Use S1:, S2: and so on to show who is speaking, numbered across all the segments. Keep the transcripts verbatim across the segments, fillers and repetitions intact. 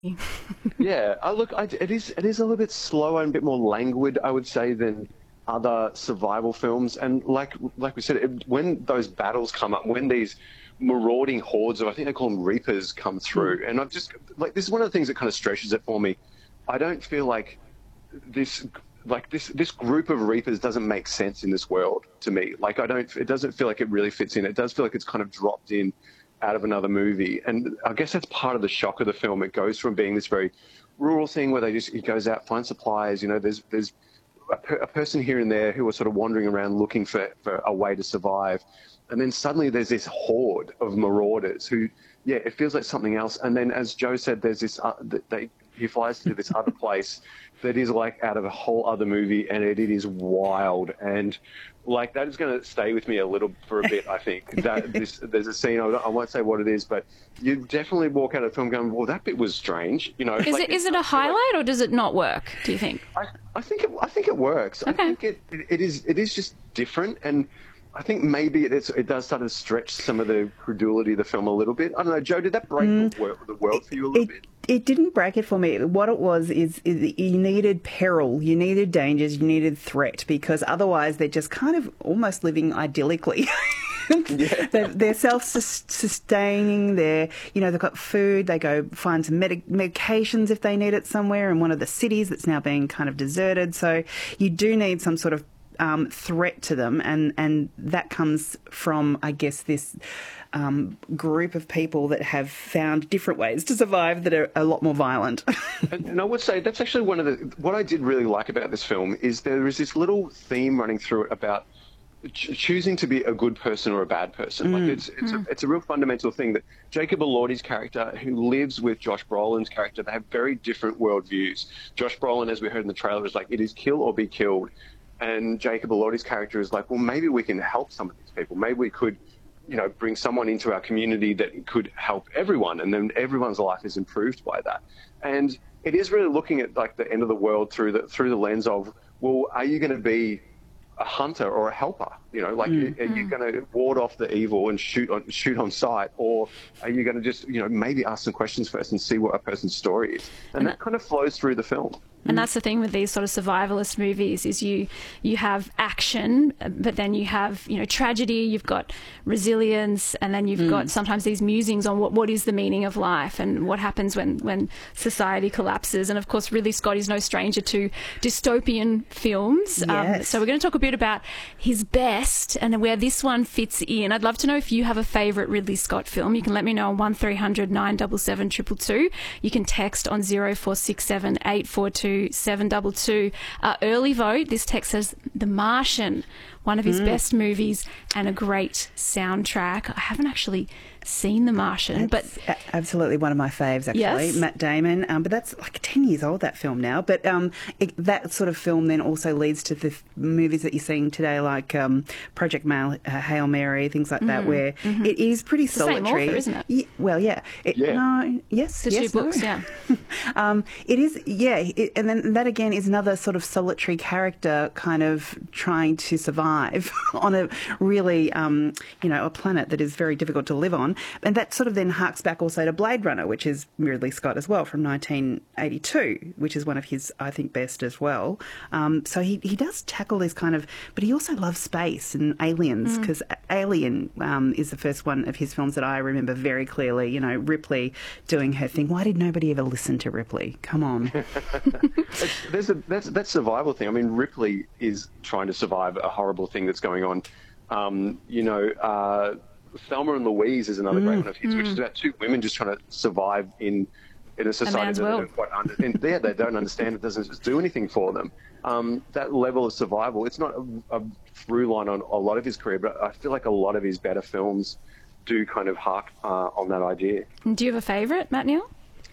S1: Yeah, I look, I, it is it is a little bit slower and a bit more languid, I would say, than other survival films. And like like we said, it, when those battles come up, when these marauding hordes of, I think they call them Reapers, come
S2: Mm.
S1: through, and I've just like this is one of the things that kind of stretches it for me. I don't feel like this like this this group of Reapers doesn't make sense in this world to me. Like I don't, it doesn't feel like it really fits in. It does feel like it's kind of dropped in out of another movie. And I guess that's part of the shock of the film. It goes from being this very rural thing where they just, he goes out, finds supplies, you know, there's, there's a, per, a person here and there who are sort of wandering around looking for, for a way to survive. And then suddenly there's this horde of marauders who, yeah, it feels like something else. And then as Joe said, there's this, uh, they, he flies to this other place that is like out of a whole other movie, and it, it is wild. And like that is going to stay with me a little for a bit, I think. That this, there's a scene, I, I won't say what it is, but you definitely walk out of the film going, well, that bit was strange. You know,
S2: Is
S1: like,
S2: it is it a highlight like, or does it not work, do you think?
S1: I, I think it, I think it works.
S2: Okay.
S1: I think it, it, it is it is just different, and I think maybe it, is, it does sort of stretch some of the credulity of the film a little bit. I don't know, Joe, did that break mm, the, world, the world for you a little
S3: it,
S1: bit?
S3: It didn't break it for me. What it was is, is you needed peril, you needed dangers, you needed threat, because otherwise they're just kind of almost living idyllically. Yeah. they're, they're self-sustaining. They're, you know, they've got food. They go find some medic- medications if they need it somewhere in one of the cities that's now being kind of deserted. So you do need some sort of um, threat to them, and and that comes from, I guess, this um, group of people that have found different ways to survive that are a lot more violent.
S1: and, and I would say that's actually one of the what I did really like about this film is there is this little theme running through it about ch- choosing to be a good person or a bad person. Mm. Like it's it's mm. a it's a real fundamental thing that Jacob Elordi's character, who lives with Josh Brolin's character, they have very different worldviews. Josh Brolin, as we heard in the trailer, is like, it is kill or be killed. And Jacob Elordi's character is like, well, maybe we can help some of these people. Maybe we could, you know, bring someone into our community that could help everyone, and then everyone's life is improved by that. And it is really looking at like the end of the world through the through the lens of, well, are you going to be a hunter or a helper? You know, like, mm. are you going to ward off the evil and shoot on shoot on sight, or are you going to just, you know, maybe ask some questions first and see what a person's story is? And, and that, that kind of flows through the film.
S2: And that's the thing with these sort of survivalist movies is you you have action, but then you have, you know, tragedy, you've got resilience, and then you've mm. got sometimes these musings on what, what is the meaning of life and what happens when, when society collapses. And, of course, Ridley Scott is no stranger to dystopian films.
S3: Yes.
S2: Um, so we're going to talk a bit about his best and where this one fits in. I'd love to know if you have a favourite Ridley Scott film. You can let me know on one three hundred nine seven seven two two two. You can text on zero four six seven eight four two seven two two. Uh, early vote. This text says The Martian, one of his mm. best movies and a great soundtrack. I haven't actually seen The Martian,
S3: that's
S2: but
S3: absolutely one of my faves, actually.
S2: Yes.
S3: Matt Damon, um, but that's like ten years old, that film now. But um, it, that sort of film then also leads to the f- movies that you're seeing today, like um, Project Mail, uh, Hail Mary, things like mm. that, where mm-hmm. it is pretty
S2: it's
S3: solitary.
S2: The same author, isn't it?
S3: Yeah, well, yeah. It,
S1: yeah.
S3: No, yes,
S2: the
S3: yes,
S2: two books,
S3: no.
S2: yeah.
S3: um, it is, yeah, it, and then that again is another sort of solitary character, kind of trying to survive on a really, um, you know, a planet that is very difficult to live on, and that sort of then harks back also to Blade Runner, which is Ridley Scott as well, from nineteen eighty-two, which is one of his, I think, best as well. Um, so he, he does tackle this kind of, but he also loves space and aliens, because mm. Alien um, is the first one of his films that I remember very clearly, you know, Ripley doing her thing. Why did nobody ever listen to Ripley? Come on.
S1: There's a, that's, that survival thing. I mean, Ripley is trying to survive a horrible thing that's going on. Um, you know, uh, Thelma and Louise is another mm, great one of his, mm. which is about two women just trying to survive in in a society that they don't quite understand. Yeah, they don't understand. It doesn't just do anything for them. Um, that level of survival, it's not a, a through line on a lot of his career, but I feel like a lot of his better films do kind of hark uh, on that idea.
S2: Do you have a favourite, Matt Neal?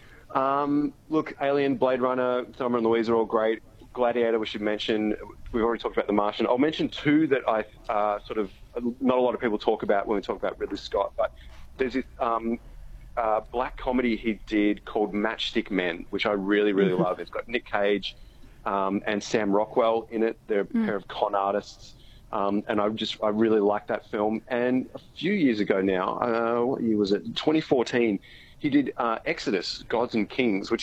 S1: Um, look, Alien, Blade Runner, Thelma and Louise are all great. Gladiator, we should mention. We've already talked about The Martian. I'll mention two that I uh, sort of not a lot of people talk about when we talk about Ridley Scott, but there's this um, uh, black comedy he did called Matchstick Men, which I really, really mm-hmm. love. It's got Nick Cage um, and Sam Rockwell in it. They're a mm. pair of con artists, um, and I just I really like that film. And a few years ago now, uh, what year was it? twenty fourteen. He did uh, Exodus: Gods and Kings, which